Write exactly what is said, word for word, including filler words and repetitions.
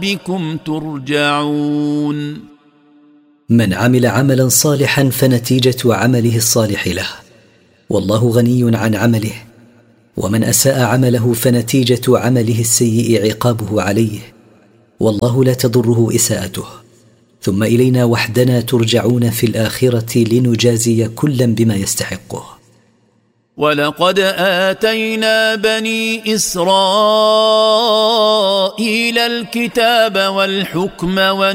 ربكم ترجعون. من عمل عملا صالحا فنتيجة عمله الصالح له، والله غني عن عمله، ومن أساء عمله فنتيجة عمله السيء عقابه عليه، والله لا تضره إساءته. ثم إلينا وحدنا ترجعون في الآخرة لنجازي كلا بما يستحقه. ولقد آتينا بني إسرائيل الكتاب والحكم